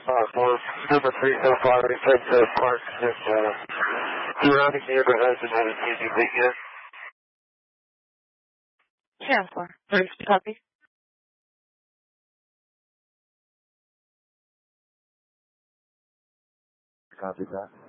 for number 3 so far. We've had parks and surrounding neighborhoods and haven't seen anything yet. Yeah, 4. Copy. Copy that.